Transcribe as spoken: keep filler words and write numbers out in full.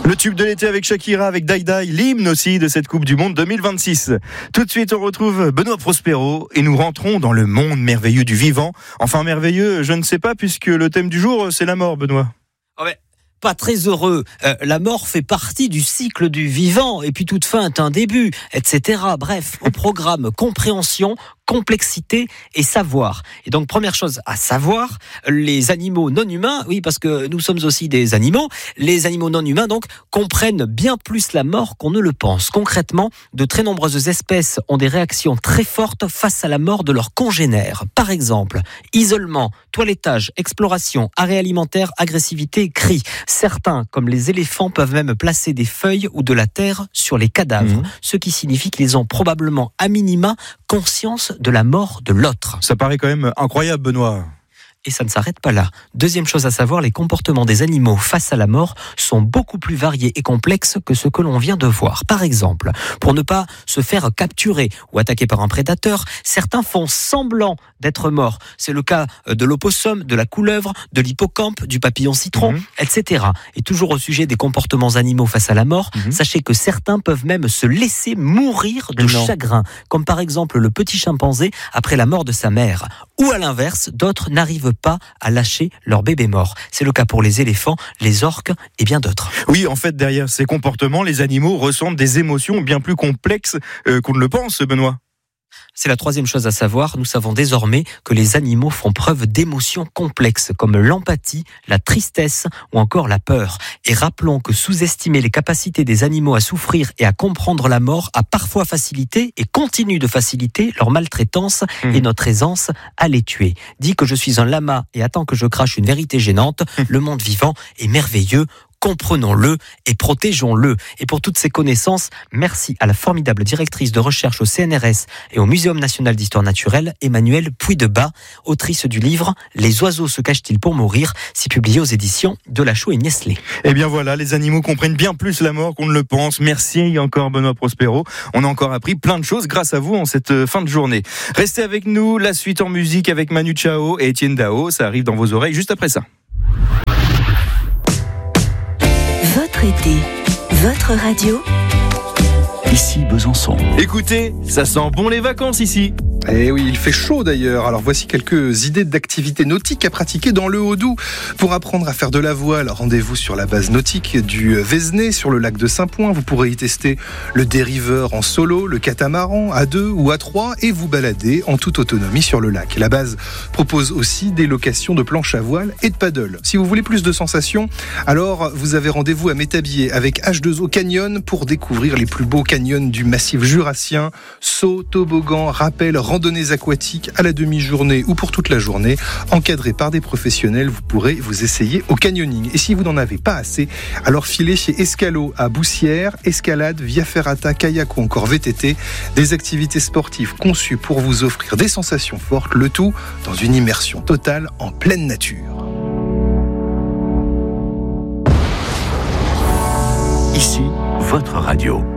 Le tube de l'été avec Shakira, avec Dai Dai, l'hymne aussi de cette Coupe du Monde deux mille vingt-six. Tout de suite, on retrouve Benoît Prospero et nous rentrons dans le monde merveilleux du vivant. Enfin, merveilleux, je ne sais pas, puisque le thème du jour, c'est la mort, Benoît. Oh mais, pas très heureux. Euh, la mort fait partie du cycle du vivant, et puis toute fin est un début, et cetera. Bref, au programme compréhension, complexité et savoir. Et donc, première chose à savoir, les animaux non humains, oui, parce que nous sommes aussi des animaux, les animaux non humains, donc, comprennent bien plus la mort qu'on ne le pense. Concrètement, de très nombreuses espèces ont des réactions très fortes face à la mort de leurs congénères. Par exemple, isolement, toilettage, exploration, arrêt alimentaire, agressivité, cri. Certains, comme les éléphants, peuvent même placer des feuilles ou de la terre sur les cadavres, mmh. ce qui signifie qu'ils ont probablement, à minima, conscience de la mort de l'autre. Ça paraît quand même incroyable, Benoît. Et ça ne s'arrête pas là. Deuxième chose à savoir, les comportements des animaux face à la mort sont beaucoup plus variés et complexes que ce que l'on vient de voir. Par exemple, pour ne pas se faire capturer ou attaquer par un prédateur, certains font semblant d'être morts. C'est le cas de l'opossum, de la couleuvre, de l'hippocampe, du papillon citron, mmh. et cetera. Et toujours au sujet des comportements animaux face à la mort, mmh. sachez que certains peuvent même se laisser mourir de non. chagrin, comme par exemple le petit chimpanzé après la mort de sa mère. Ou à l'inverse, d'autres n'arrivent pas à lâcher leur bébé mort. C'est le cas pour les éléphants, les orques et bien d'autres. Oui, en fait, derrière ces comportements, les animaux ressentent des émotions bien plus complexes euh, qu'on ne le pense, Benoît. C'est la troisième chose à savoir. Nous savons désormais que les animaux font preuve d'émotions complexes comme l'empathie, la tristesse ou encore la peur. Et rappelons que sous-estimer les capacités des animaux à souffrir et à comprendre la mort a parfois facilité et continue de faciliter leur maltraitance mmh. et notre aisance à les tuer. Dis que je suis un lama et attends que je crache une vérité gênante. Mmh. Le monde vivant est merveilleux. Comprenons-le et protégeons-le. Et pour toutes ces connaissances, merci à la formidable directrice de recherche au C N R S et au Muséum national d'histoire naturelle, Emmanuelle Puy-de-Bas, autrice du livre « Les oiseaux se cachent-ils pour mourir ?» si publié aux éditions de Lachaud et Niestlé. Eh bien voilà, les animaux comprennent bien plus la mort qu'on ne le pense. Merci encore Benoît Prospero. On a encore appris plein de choses grâce à vous en cette fin de journée. Restez avec nous, la suite en musique avec Manu Chao et Étienne Dao. Ça arrive dans vos oreilles juste après ça. Votre été, votre radio. Ici Besançon. Écoutez, ça sent bon les vacances ici. Eh oui, il fait chaud d'ailleurs. Alors voici quelques idées d'activités nautiques à pratiquer dans le Haut-Doubs. Pour apprendre à faire de la voile, rendez-vous sur la base nautique du Vézenay, sur le lac de Saint-Point. Vous pourrez y tester le dériveur en solo, le catamaran à deux ou à trois et vous balader en toute autonomie sur le lac. La base propose aussi des locations de planches à voile et de paddle. Si vous voulez plus de sensations, alors vous avez rendez-vous à Métabier avec H deux O Canyon pour découvrir les plus beaux canyons du massif jurassien. Saut, toboggan, rappel, randonnées aquatiques à la demi-journée ou pour toute la journée, encadrées par des professionnels, vous pourrez vous essayer au canyoning. Et si vous n'en avez pas assez, alors filez chez Escalo à Boussières, escalade, via ferrata, kayak ou encore V T T, des activités sportives conçues pour vous offrir des sensations fortes, le tout dans une immersion totale en pleine nature. Ici, votre radio.